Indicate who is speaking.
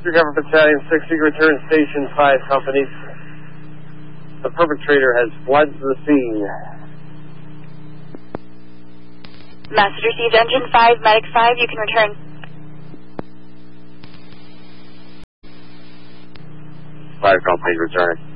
Speaker 1: Undercover Battalion 6, you can return Station 5 company. The perpetrator has fled the scene.
Speaker 2: Message received, Engine 5, Medic 5, you can return.
Speaker 1: 5 company return.